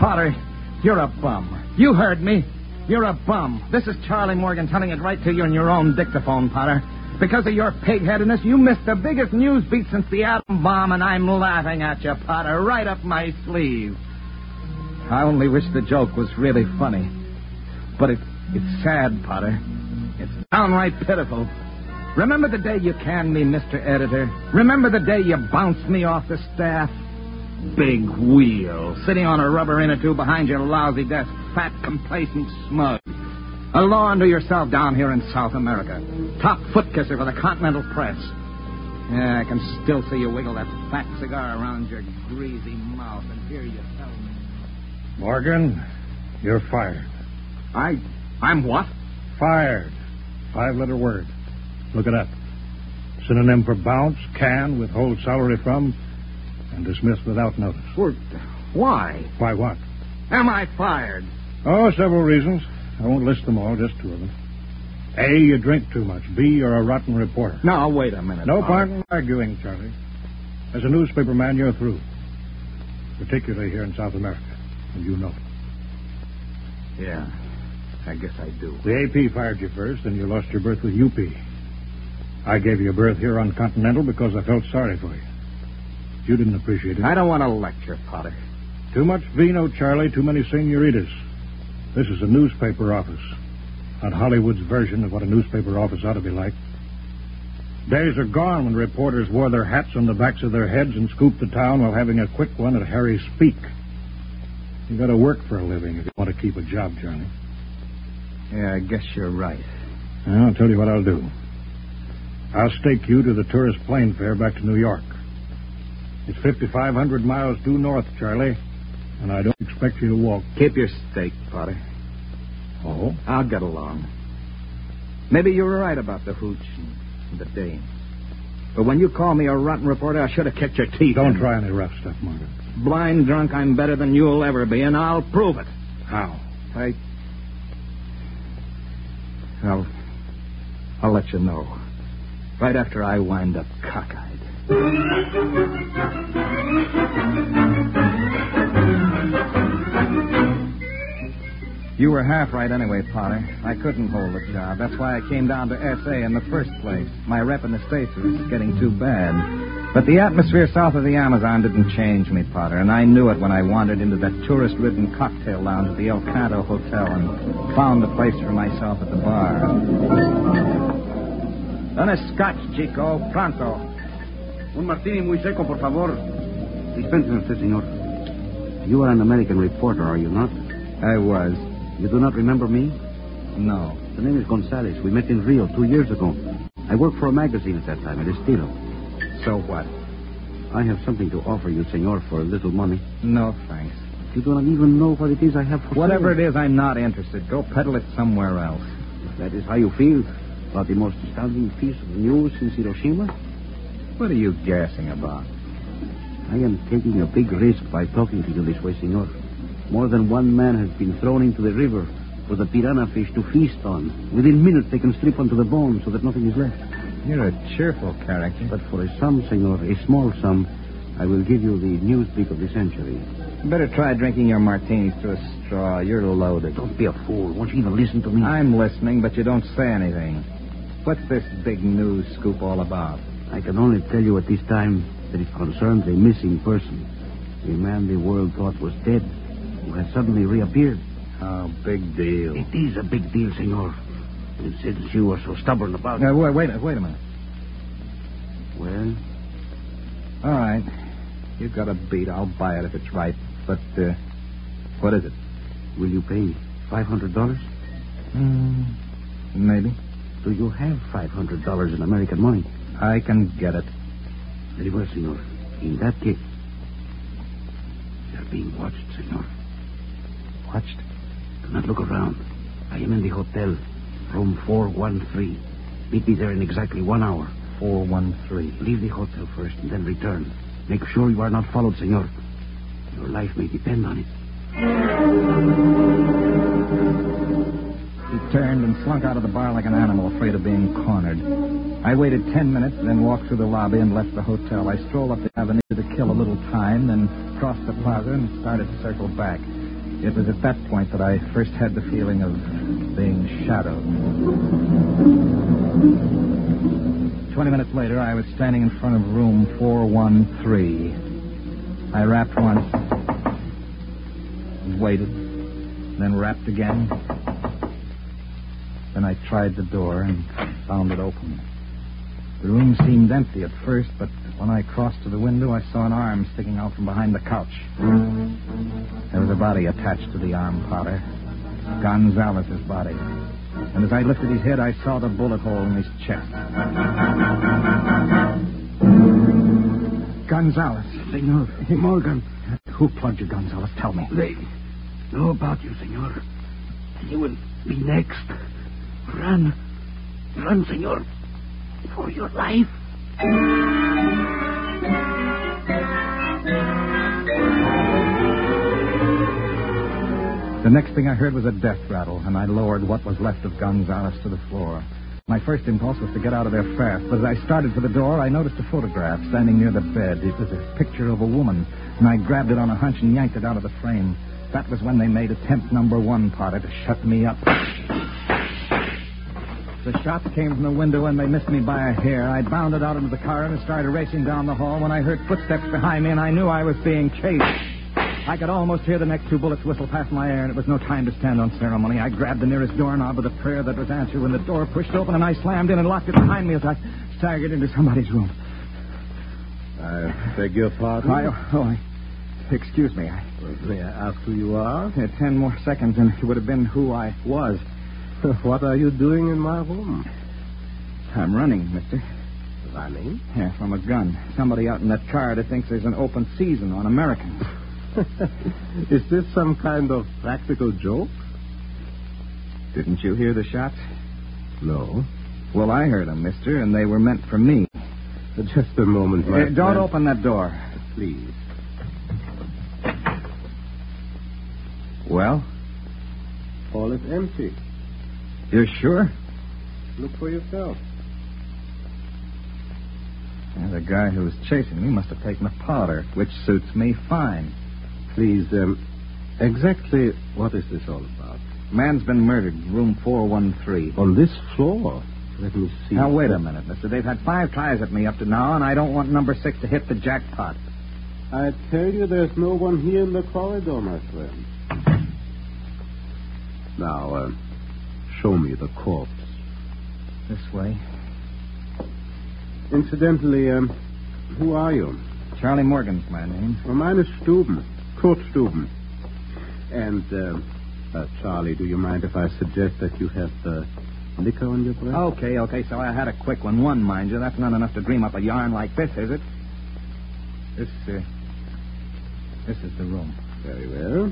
Potter, you're a bum. You heard me. You're a bum. This is Charlie Morgan telling it right to you in your own dictaphone, Potter. Because of your pig-headedness, you missed the biggest news beat since the atom bomb, and I'm laughing at you, Potter, right up my sleeve. I only wish the joke was really funny. But it's sad, Potter. It's downright pitiful. Remember the day you canned me, Mr. Editor? Remember the day you bounced me off the staff? Big wheel, sitting on a rubber inner tube behind your lousy desk, fat, complacent smug. A law unto yourself down here in South America. Top foot kisser for the Continental Press. Yeah, I can still see you wiggle that fat cigar around your greasy mouth and hear you tell me. Morgan, you're fired. I'm what? Fired. 5-letter word. Look it up. Synonym for bounce, can, withhold salary from, and dismiss without notice. Why? Why what? Am I fired? Oh, several reasons. I won't list them all, just 2 of them. A, you drink too much. B, you're a rotten reporter. Now, wait a minute. No point in arguing, Charlie. As a newspaper man, you're through. Particularly here in South America. And you know it. Yeah, I guess I do. The AP fired you first, and you lost your berth with UP. I gave you a berth here on Continental because I felt sorry for you. You didn't appreciate it. I don't want to lecture, Potter. Too much vino, Charlie. Too many senoritas. This is a newspaper office. Not Hollywood's version of what a newspaper office ought to be like. Days are gone when reporters wore their hats on the backs of their heads and scooped the town while having a quick one at Harry's Peak. You got to work for a living if you want to keep a job, Johnny. Yeah, I guess you're right. Well, I'll tell you what I'll do. I'll stake you to the tourist plane fare back to New York. It's 5,500 miles due north, Charlie, and I don't expect you to walk. Keep your stake, Potter. Oh? I'll get along. Maybe you were right about the hooch and the dame. But when you call me a rotten reporter, I should have kicked your teeth. Don't try any rough stuff, Margaret. Blind drunk, I'm better than you'll ever be, and I'll prove it. How? I'll let you know. Right after I wind up cockeyed. You were half right anyway, Potter. I couldn't hold the job. That's why I came down to S.A. in the first place. My rep in the States was getting too bad. But the atmosphere south of the Amazon didn't change me, Potter, and I knew it when I wandered into that tourist-ridden cocktail lounge at the El Canto Hotel and found a place for myself at the bar. Done a scotch, Chico. Pronto. Un martini muy seco, por favor. Dispensen usted, señor. You are an American reporter, are you not? I was. You do not remember me? No. The name is Gonzalez. We met in Rio 2 years ago. I worked for a magazine at that time, El Estilo. So what? I have something to offer you, senor, for a little money. No, thanks. You do not even know what it is I have for Whatever sale. it is, I'm not interested. Go peddle it somewhere else. If that is how you feel about the most astounding piece of news since Hiroshima, What are you gassing about? I am taking a big risk by talking to you this way, senor. More than one man has been thrown into the river for the piranha fish to feast on. Within minutes, they can strip onto the bone so that nothing is left. You're a cheerful character. But for a sum, senor, a small sum, I will give you the newspeak of the century. You better try drinking your martinis through a straw. You're loaded. Don't be a fool. Won't you even listen to me? I'm listening, but you don't say anything. What's this big news scoop all about? I can only tell you at this time that it concerns a missing person. A man the world thought was dead, who has suddenly reappeared. Oh, big deal. It is a big deal, senor. And since you are so stubborn about it... Wait a minute. Well? All right. You've got a beat. I'll buy it if it's right. But, what is it? Will you pay $500? Maybe. Do you have $500 in American money? I can get it. Very well, senor. In that case, you're being watched, senor. Watched? Do not look around. I am in the hotel, room 413. Meet me there in exactly 1 hour. 413. Leave the hotel first and then return. Make sure you are not followed, senor. Your life may depend on it. He turned and slunk out of the bar like an animal afraid of being cornered. I waited 10 minutes, then walked through the lobby and left the hotel. I strolled up the avenue to kill a little time, then crossed the plaza and started to circle back. It was at that point that I first had the feeling of being shadowed. 20 minutes later, I was standing in front of room 413. I rapped once, and waited, then rapped again. Then I tried the door and found it open. The room seemed empty at first, but when I crossed to the window, I saw an arm sticking out from behind the couch. There was a body attached to the arm, Potter. Gonzalez's body. And as I lifted his head, I saw the bullet hole in his chest. Gonzalez. Senor Morgan. Who plugged you, Gonzalez? Tell me. They know about you, senor. You will be next. Run. Run, senor. For your life. The next thing I heard was a death rattle, and I lowered what was left of Gonzalez to the floor. My first impulse was to get out of there fast, but as I started for the door, I noticed a photograph standing near the bed. It was a picture of a woman, and I grabbed it on a hunch and yanked it out of the frame. That was when they made attempt number one, Potter, to shut me up. The shots came from the window and they missed me by a hair. I bounded out into the car and started racing down the hall when I heard footsteps behind me, and I knew I was being chased. I could almost hear the next two bullets whistle past my ear, and it was no time to stand on ceremony. I grabbed the nearest doorknob with a prayer that was answered when the door pushed open, and I slammed in and locked it behind me as I staggered into somebody's room. I beg your pardon? Excuse me. May I ask who you are? 10 more seconds, and it would have been who I was. What are you doing in my room? I'm running, mister. Running? Yeah, from a gun. Somebody out in that car that thinks there's an open season on Americans. Is this some kind of practical joke? Didn't you hear the shots? No. Well, I heard them, mister, and they were meant for me. Just a moment, my friend. Don't open that door. Please. Well? All is empty. You're sure? Look for yourself. Yeah, the guy who was chasing me must have taken the powder, which suits me fine. Please, exactly what is this all about? Man's been murdered, room 413. On this floor? Let me see. Now, wait a minute, mister. They've had 5 tries at me up to now, and I don't want number 6 to hit the jackpot. I tell you, there's no one here in the corridor, my friend. Now, show me the corpse. This way. Incidentally, who are you? Charlie Morgan's my name. Well, mine is Stuben. Kurt Stuben. And, Charlie, do you mind if I suggest that you have liquor on your breath? Okay, so I had a quick one. One, mind you. That's not enough to dream up a yarn like this, is it? This is the room. Very well.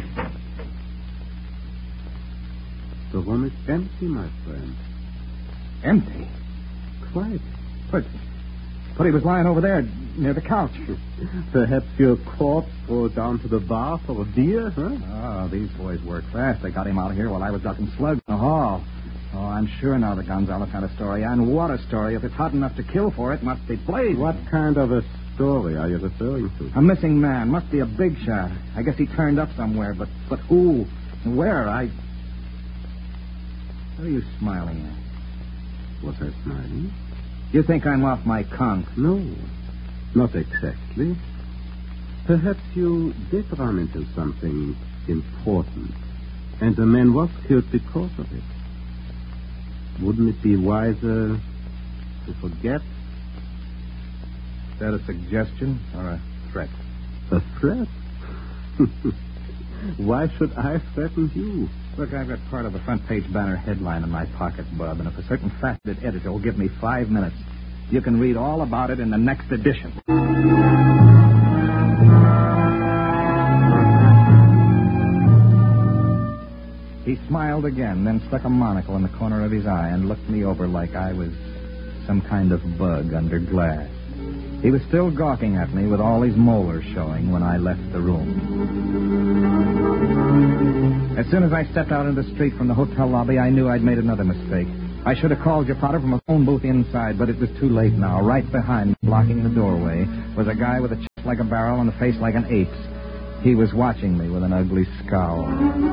The room is empty, my friend. Empty? Quite. But he was lying over there near the couch. Perhaps your corpse rolled down to the bar for a beer, huh? Oh, these boys work fast. They got him out of here while I was ducking slugs in the hall. Oh, I'm sure now that Gonzalez had a story. And what a story. If it's hot enough to kill for it, must be blazing. What kind of a story are you referring to? A missing man. Must be a big shot. I guess he turned up somewhere, but who? And where? What are you smiling at? Was I smiling? You think I'm off my conch? No, not exactly. Perhaps you did run into something important, and the man was killed because of it. Wouldn't it be wiser to forget? Is that a suggestion or a threat? A threat? Why should I threaten you? Look, I've got part of the front page banner headline in my pocket, Bub, and if a certain faceted editor will give me 5 minutes, you can read all about it in the next edition. He smiled again, then stuck a monocle in the corner of his eye and looked me over like I was some kind of bug under glass. He was still gawking at me with all his molars showing when I left the room. As soon as I stepped out into the street from the hotel lobby, I knew I'd made another mistake. I should have called your Potter from a phone booth inside, but it was too late now. Right behind me, blocking the doorway, was a guy with a chest like a barrel and a face like an ape's. He was watching me with an ugly scowl.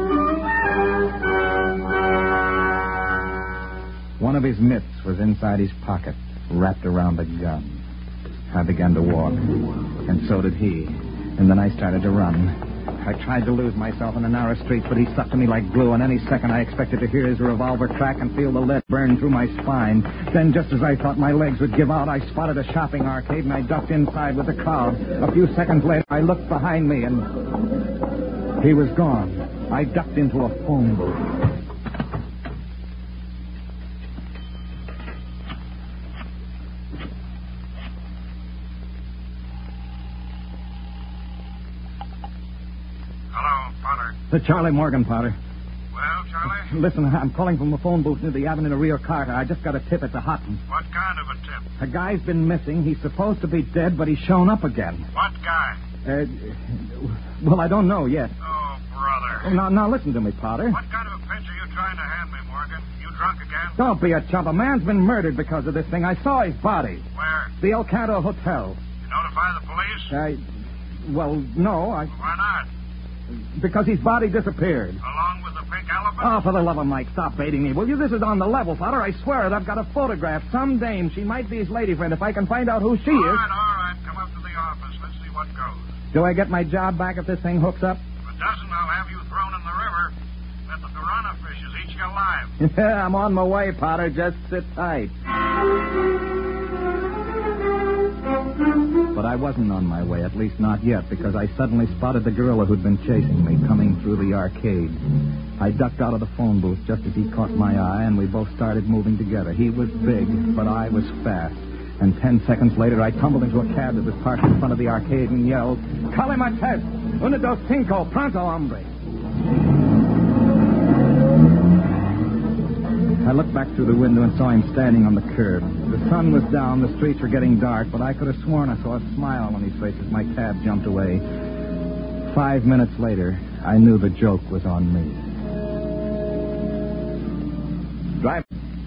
One of his mitts was inside his pocket, wrapped around a gun. I began to walk, and so did he. And then I started to run. I tried to lose myself in the narrow streets, but he stuck to me like glue, and any second I expected to hear his revolver crack and feel the lead burn through my spine. Then, just as I thought my legs would give out, I spotted a shopping arcade, and I ducked inside with the crowd. A few seconds later, I looked behind me, and he was gone. I ducked into a phone booth. The Charlie Morgan, Potter. Well, Charlie? Listen, I'm calling from a phone booth near the Avenue of Rio Carter. I just got a tip at the Houghton. What kind of a tip? A guy's been missing. He's supposed to be dead, but he's shown up again. What guy? Well, I don't know yet. Oh, brother. Now listen to me, Potter. What kind of a pinch are you trying to hand me, Morgan? You drunk again? Don't be a chump. A man's been murdered because of this thing. I saw his body. Where? The El Canto Hotel. You notify the police? Well, no. Why not? Because his body disappeared. Along with the pink elephant? Oh, for the love of Mike, stop baiting me, will you? This is on the level, Potter. I swear it. I've got a photograph. Some dame. She might be his lady friend. If I can find out who she All is... right. Come up to the office. Let's see what goes. Do I get my job back if this thing hooks up? If it doesn't, I'll have you thrown in the river. Let the piranha fishes eat you alive. Yeah, I'm on my way, Potter. Just sit tight. But I wasn't on my way, at least not yet, because I suddenly spotted the gorilla who'd been chasing me coming through the arcade. I ducked out of the phone booth just as he caught my eye, and we both started moving together. He was big, but I was fast. And 10 seconds later, I tumbled into a cab that was parked in front of the arcade and yelled, "Cale Marquez! Uno, dos, cinco! Pronto, hombre!" I looked back through the window and saw him standing on the curb. The sun was down, the streets were getting dark, but I could have sworn I saw a smile on his face as my cab jumped away. 5 minutes later, I knew the joke was on me. Drive.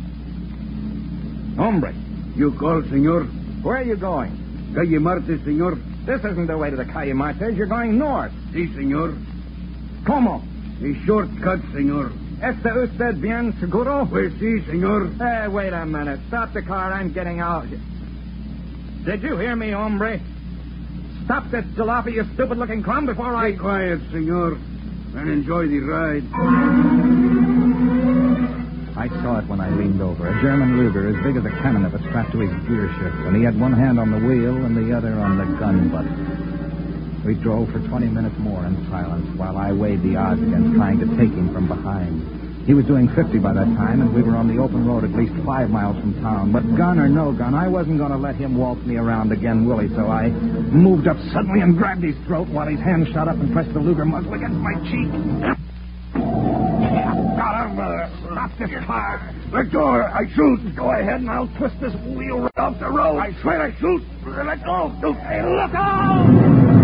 Hombre. You call, senor? Where are you going? Calle Martes, senor. This isn't the way to the Calle Martes. You're going north. Si, senor. ¿Cómo? A shortcut, senor. ¿Está usted bien seguro? Pues si, senor. Wait a minute. Stop the car. I'm getting out. Did you hear me, hombre? Stop this jalopy, you stupid-looking crumb, before I... Be quiet, senor, and enjoy the ride. I saw it when I leaned over. A German Luger as big as a cannon was strapped to his gear shift, and he had one hand on the wheel and the other on the gun butt. We drove for 20 minutes more in silence while I weighed the odds against trying to take him from behind. He was doing 50 by that time, and we were on the open road at least 5 miles from town. But gun or no gun, I wasn't going to let him waltz me around again, Willie, so I moved up suddenly and grabbed his throat while his hand shot up and pressed the Luger muzzle against my cheek. Got him, stop this car. Let go, I shoot. Go ahead, and I'll twist this wheel right off the road. I swear I shoot. Let go. Hey, look out!